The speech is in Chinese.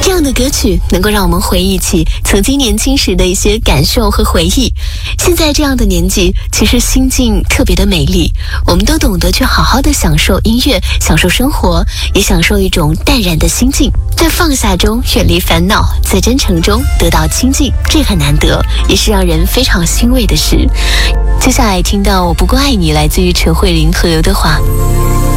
这样的歌曲能够让我们回忆起曾经年轻时的一些感受和回忆。现在这样的年纪，其实心境特别的美丽，我们都懂得去好好的享受音乐，享受生活，也享受一种淡然的心境，在放下中远离烦恼，在真诚中得到亲近，这很难得，也是让人非常欣慰的事。接下来听到我不够爱你，来自于陈慧琳和刘德华。